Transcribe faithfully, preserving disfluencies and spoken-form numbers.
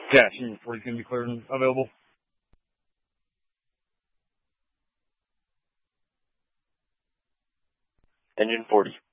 Yeah, Engine forty is going to be cleared and available. Engine forty.